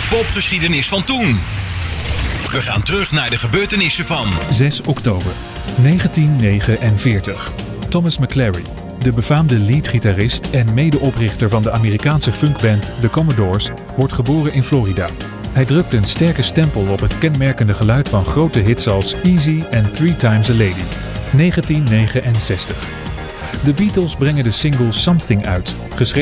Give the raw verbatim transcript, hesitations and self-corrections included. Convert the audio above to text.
popgeschiedenis van toen. We gaan terug naar de gebeurtenissen van zes oktober negentien negenenveertig. Thomas McClary, de befaamde leadgitarist en medeoprichter van de Amerikaanse funkband The Commodores, wordt geboren in Florida. Hij drukt een sterke stempel op het kenmerkende geluid van grote hits als Easy en Three Times a Lady. negentien negenenzestig. De Beatles brengen de single Something uit, geschreven